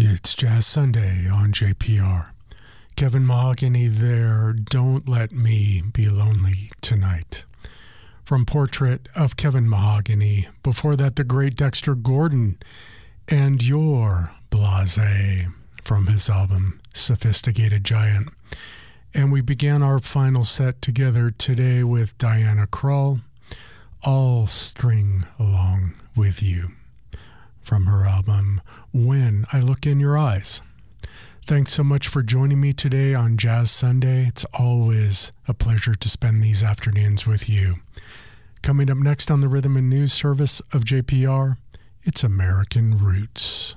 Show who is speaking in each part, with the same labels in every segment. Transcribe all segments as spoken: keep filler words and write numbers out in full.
Speaker 1: It's Jazz Sunday on J P R. Kevin Mahogany there, Don't Let Me Be Lonely Tonight. From Portrait of Kevin Mahogany. Before that, the great Dexter Gordon and You're Blasé from his album Sophisticated Giant. And we began our final set together today with Diana Krall, I'll String Along With You, from her album When I Look in Your Eyes. Thanks so much for joining me today on Jazz Sunday. It's always a pleasure to spend these afternoons with you. Coming up next on the Rhythm and News service of J P R, it's American Roots.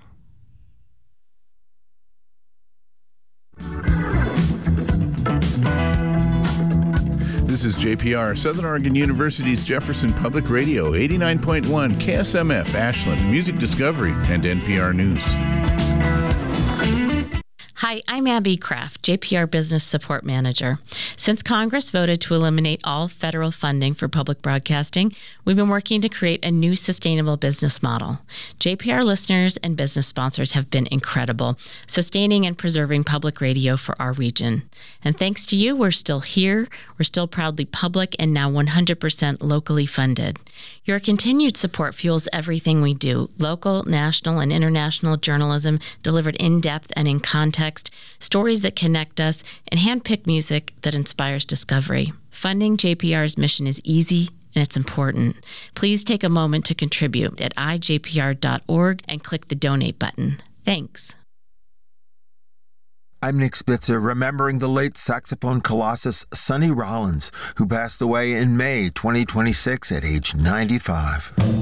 Speaker 2: This is J P R, Southern Oregon University's Jefferson Public Radio, eighty-nine point one, K S M F, Ashland, Music Discovery, and N P R News.
Speaker 3: Hi, I'm Abby Kraft, J P R Business Support Manager. Since Congress voted to eliminate all federal funding for public broadcasting, we've been working to create a new sustainable business model. J P R listeners and business sponsors have been incredible, sustaining and preserving public radio for our region. And thanks to you, we're still here, we're still proudly public, and now one hundred percent locally funded. Your continued support fuels everything we do, local, national, and international journalism delivered in depth and in context, stories that connect us, and hand-picked music that inspires discovery. Funding J P R's mission is easy and it's important. Please take a moment to contribute at i j p r dot org and click the donate button. Thanks.
Speaker 4: I'm Nick Spitzer, remembering the late saxophone colossus Sonny Rollins, who passed away in May twenty twenty-six at age ninety-five.